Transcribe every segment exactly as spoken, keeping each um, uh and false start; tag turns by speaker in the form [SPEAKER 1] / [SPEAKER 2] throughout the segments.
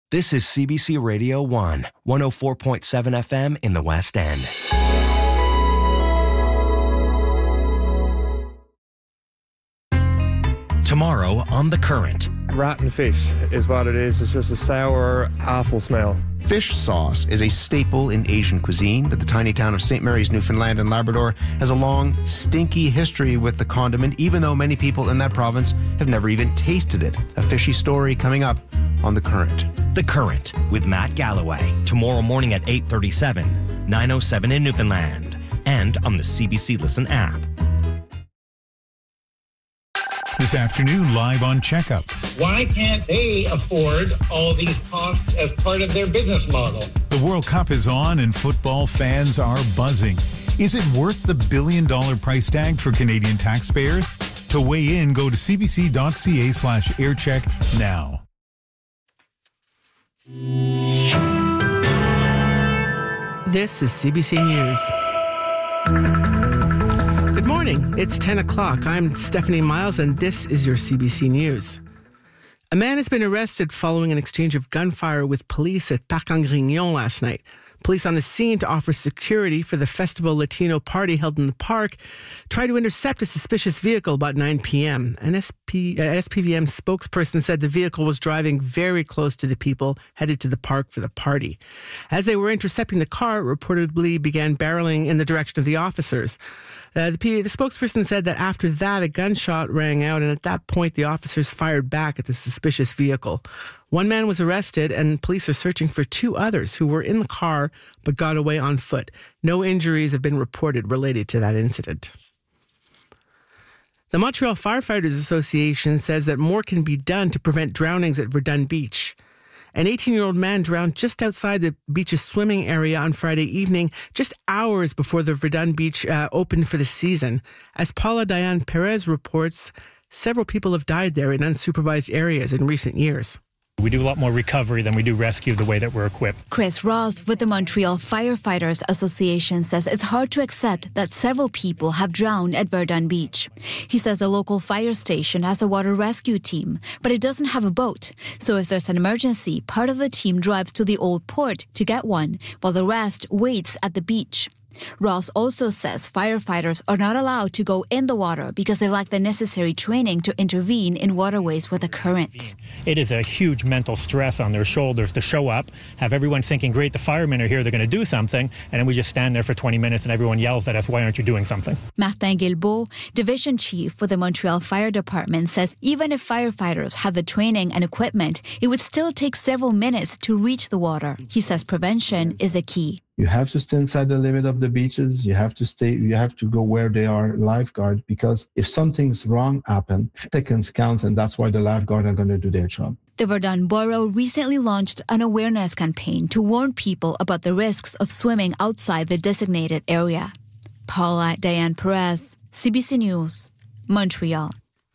[SPEAKER 1] This is C B C Radio one, one oh four point seven F M in the West End. Tomorrow on The Current.
[SPEAKER 2] Rotten fish is what it is. It's just a sour, awful smell.
[SPEAKER 3] Fish sauce is a staple in Asian cuisine, but the tiny town of Saint Mary's, Newfoundland and Labrador has a long, stinky history with the condiment, even though many people in that province have never even tasted it. A fishy story coming up on The Current.
[SPEAKER 1] The Current with Matt Galloway. Tomorrow morning at eight thirty-seven, nine oh seven in Newfoundland, and on the C B C Listen app.
[SPEAKER 4] This afternoon, live on Checkup.
[SPEAKER 5] Why can't they afford all these costs as part of their business model?
[SPEAKER 4] The World Cup is on and football fans are buzzing. Is it worth the billion-dollar price tag for Canadian taxpayers? To weigh in, go to cbc.ca slash aircheck now.
[SPEAKER 6] This is C B C News. Good morning. It's ten o'clock. I'm Stephanie Miles, and this is your C B C News. A man has been arrested following an exchange of gunfire with police at Parc Grignon last night. Police on the scene to offer security for the Festival Latino party held in the park tried to intercept a suspicious vehicle about nine p.m. An S P, uh, S P V M spokesperson said the vehicle was driving very close to the people headed to the park for the party. As they were intercepting the car, it reportedly began barreling in the direction of the officers. Uh, the, P- the spokesperson said that after that, a gunshot rang out, and at that point, the officers fired back at the suspicious vehicle. One man was arrested, and police are searching for two others who were in the car but got away on foot. No injuries have been reported related to that incident. The Montreal Firefighters Association says that more can be done to prevent drownings at Verdun Beach. An eighteen-year-old man drowned just outside the beach's swimming area on Friday evening, just hours before the Verdun Beach uh, opened for the season. As Paula Diane Perez reports, several people have died there in unsupervised areas in recent years.
[SPEAKER 7] We do a lot more recovery than we do rescue the way that we're equipped.
[SPEAKER 8] Chris Ross with the Montreal Firefighters Association says it's hard to accept that several people have drowned at Verdun Beach. He says the local fire station has a water rescue team, but it doesn't have a boat. So if there's an emergency, part of the team drives to the old port to get one, while the rest waits at the beach. Ross also says firefighters are not allowed to go in the water because they lack the necessary training to intervene in waterways with a current.
[SPEAKER 7] It is a huge mental stress on their shoulders to show up, have everyone thinking, great, the firemen are here, they're going to do something, and then we just stand there for twenty minutes and everyone yells at us, why aren't you doing something?
[SPEAKER 8] Martin Guilbeault, division chief for the Montreal Fire Department, says even if firefighters have the training and equipment, it would still take several minutes to reach the water. He says prevention is the key.
[SPEAKER 9] You have to stay inside the limit of the beaches. You have to stay, you have to go where they are lifeguard, because if something's wrong happen, seconds counts, and that's why the lifeguard are going to do their job.
[SPEAKER 8] The Verdun Borough recently launched an awareness campaign to warn people about the risks of swimming outside the designated area. Paula Diane Perez, C B C News, Montreal.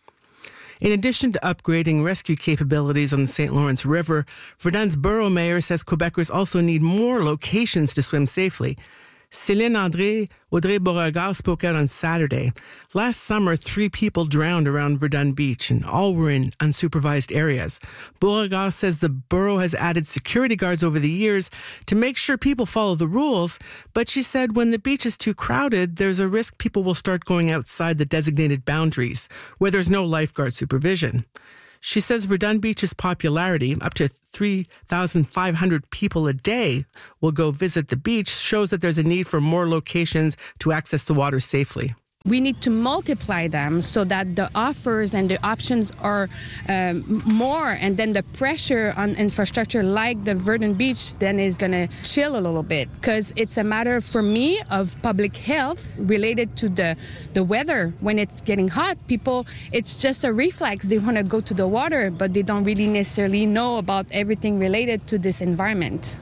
[SPEAKER 6] In addition to upgrading rescue capabilities on the Saint Lawrence River, Verdun's borough mayor says Quebecers also need more locations to swim safely. Céline André, Audrey Beauregard spoke out on Saturday. Last summer, three people drowned around Verdun Beach, and all were in unsupervised areas. Beauregard says the borough has added security guards over the years to make sure people follow the rules, but she said when the beach is too crowded, there's a risk people will start going outside the designated boundaries, where there's no lifeguard supervision. She says Verdun Beach's popularity, up to three thousand five hundred people a day will go visit the beach, shows that there's a need for more locations to access the water safely.
[SPEAKER 10] We need to multiply them so that the offers and the options are um, more, and then the pressure on infrastructure like the Verdun Beach then is going to chill a little bit, because it's a matter for me of public health related to the, the weather. When it's getting hot, people, it's just a reflex. They want to go to the water, but they don't really necessarily know about everything related to this environment.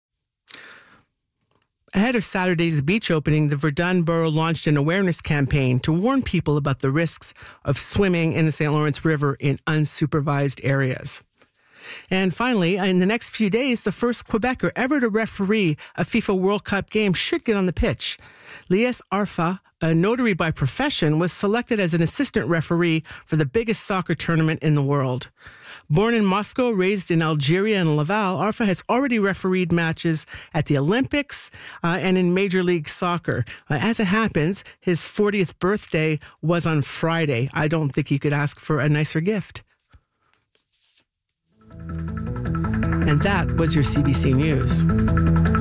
[SPEAKER 6] Ahead of Saturday's beach opening, the Verdun Borough launched an awareness campaign to warn people about the risks of swimming in the Saint Lawrence River in unsupervised areas. And finally, in the next few days, the first Quebecer ever to referee a FIFA World Cup game should get on the pitch. Lies Arfa, a notary by profession, was selected as an assistant referee for the biggest soccer tournament in the world. Born in Moscow, raised in Algeria and Laval, Arfa has already refereed matches at the Olympics uh, and in Major League Soccer. Uh, as it happens, his fortieth birthday was on Friday. I don't think he could ask for a nicer gift. And that was your C B C News.